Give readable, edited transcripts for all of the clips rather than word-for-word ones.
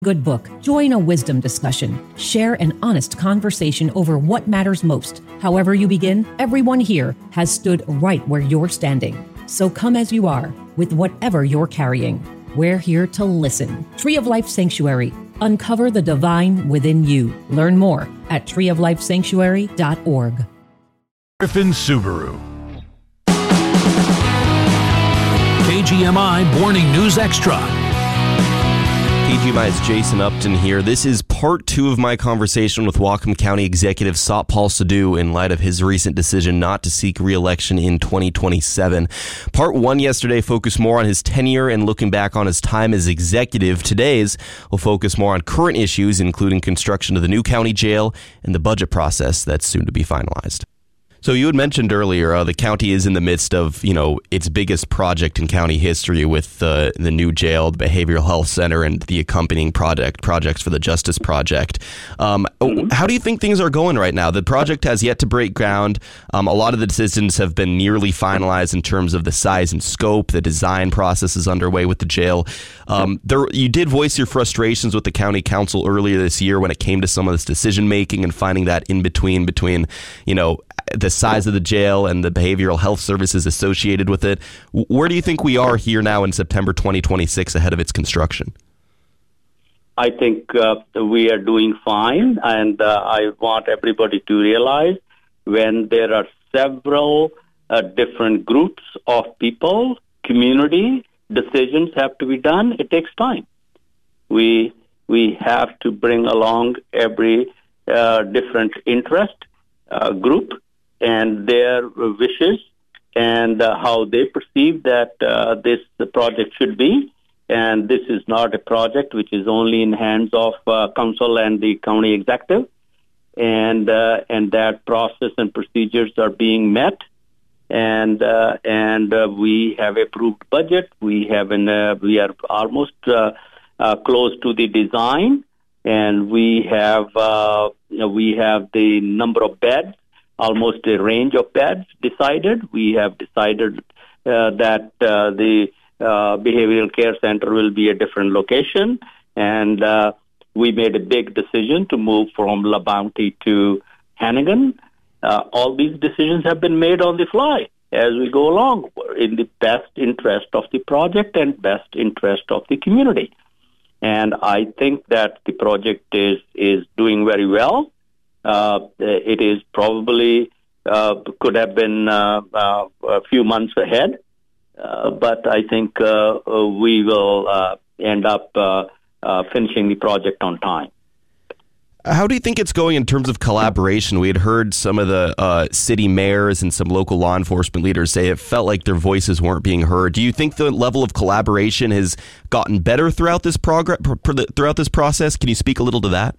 Good book. Join a wisdom discussion. Share an honest conversation over what matters most. However you begin, everyone here has stood right where you're standing. So come as you are, with whatever you're carrying. We're here to listen. Tree of Life Sanctuary. Uncover the divine within you. Learn more at treeoflifesanctuary.org. Griffin Subaru. KGMI Morning News Extra. KGMI's Jason Upton here. This is part 2 of my conversation with Whatcom County Executive Satpal Sidhu in light of his recent decision not to seek re-election in 2027. Part 1 yesterday focused more on his tenure and looking back on his time as executive. Today's will focus more on current issues, including construction of the new county jail and the budget process that's soon to be finalized. So you had mentioned earlier the county is in the midst of, its biggest project in county history with the new jail, the behavioral health center, and the accompanying projects for the Justice Project. How do you think things are going right now? The project has yet to break ground. A lot of the decisions have been nearly finalized in terms of the size and scope. The design process is underway with the jail. You did voice your frustrations with the county council earlier this year when it came to some of this decision making and finding that in between the size of the jail and the behavioral health services associated with it. Where do you think we are here now in September 2026 ahead of its construction? I think we are doing fine, and I want everybody to realize when there are several different groups of people, community, decisions have to be done, it takes time. We have to bring along every different interest group and their wishes and how they perceive that the project should be. And this is not a project which is only in hands of council and the county executive. And that process and procedures are being met. And we have approved budget. We are almost close to the design, and we have the number of beds. Almost a range of beds decided. We have decided that the behavioral care center will be a different location, and we made a big decision to move from La Bounty to Hannigan. All these decisions have been made on the fly as we go along in the best interest of the project and best interest of the community. And I think that the project is doing very well. It is probably could have been a few months ahead, but I think we will end up finishing the project on time. How do you think it's going in terms of collaboration? We had heard some of the city mayors and some local law enforcement leaders say it felt like their voices weren't being heard. Do you think the level of collaboration has gotten better throughout this process? Can you speak a little to that?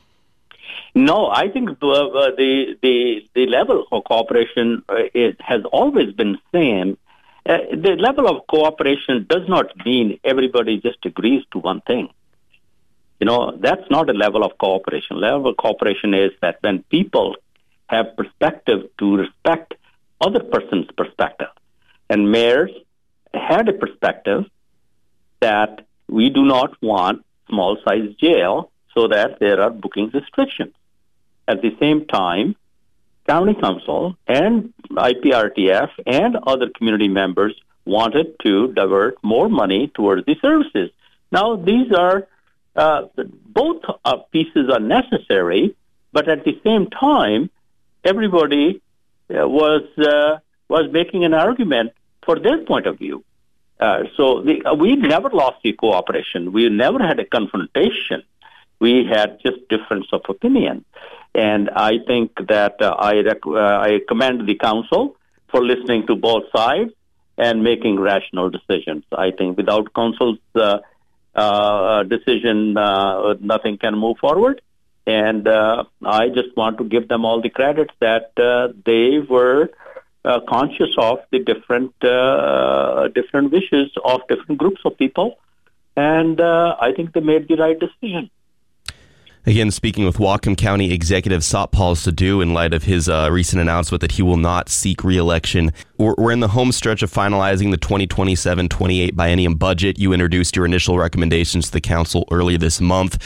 No, I think the level of cooperation has always been the same. The level of cooperation does not mean everybody just agrees to one thing. That's not a level of cooperation. Level of cooperation is that when people have perspective to respect other person's perspective. And mayors had a perspective that we do not want small-sized jail so that there are booking restrictions. At the same time, County Council and IPRTF and other community members wanted to divert more money towards the services. Now, these are both pieces are necessary, but at the same time, everybody was making an argument for their point of view. So we never lost the cooperation. We never had a confrontation. We had just difference of opinion. And I think that I commend the council for listening to both sides and making rational decisions. I think without council's decision, nothing can move forward. And I just want to give them all the credit that they were conscious of the different wishes of different groups of people. And I think they made the right decision. Again, speaking with Whatcom County Executive Satpal Sidhu in light of his recent announcement that he will not seek re-election. We're in the home stretch of finalizing the 2027-28 biennium budget. You introduced your initial recommendations to the council earlier this month.